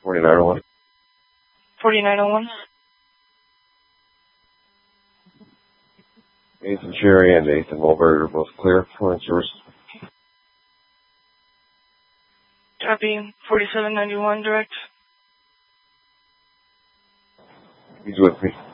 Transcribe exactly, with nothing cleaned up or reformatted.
forty-nine oh one. forty-nine oh one. Nathan Cherry and Nathan Mulberg are both clear. Flying service. Copy. forty-seven ninety-one direct. He's with me.